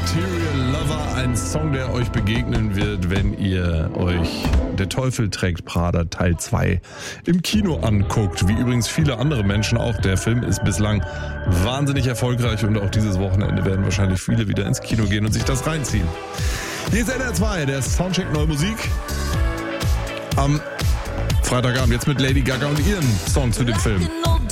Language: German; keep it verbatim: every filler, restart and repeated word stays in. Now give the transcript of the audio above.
Material Lover, ein Song, der euch begegnen wird, wenn ihr euch Der Teufel trägt Prada Teil zwei im Kino anguckt. Wie übrigens viele andere Menschen auch. Der Film ist bislang wahnsinnig erfolgreich und auch dieses Wochenende werden wahrscheinlich viele wieder ins Kino gehen und sich das reinziehen. Hier ist N R zwei, der Soundcheck Neue Musik. Am Freitagabend jetzt mit Lady Gaga und ihren Song zu dem Film.